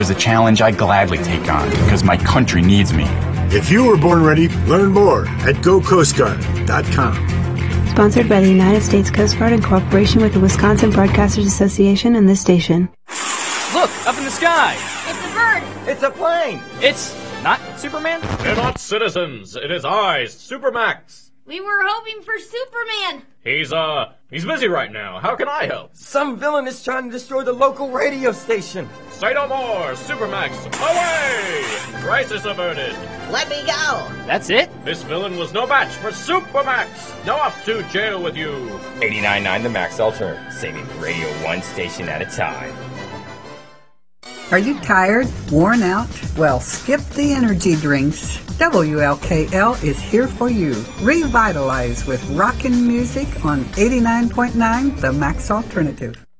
is a challenge I gladly take on because my country needs me. If you were born ready, learn more at GoCoastGuard.com. Sponsored by the United States Coast Guard in cooperation with the Wisconsin Broadcasters Association and this station. Look, up in the sky! It's a bird! It's a plane! It's not Superman? They're not citizens. It is I, Supermax. We were hoping for Superman! He's busy right now. How can I help? Some villain is trying to destroy the local radio station. Say no more, Supermax. Away! Crisis averted. Let me go. That's it? This villain was no match for Supermax. Now off to jail with you. 89.9 The Max Alternative, saving radio one station at a time. Are you tired, worn out? Well, skip the energy drinks. WLKL is here for you. Revitalize with rockin' music on 89.9 The Max Alternative.